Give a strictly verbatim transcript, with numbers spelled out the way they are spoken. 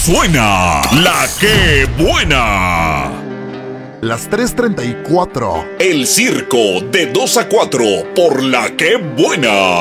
suena la que buena. Las tres treinta y cuatro. El circo de dos a cuatro por la que buena.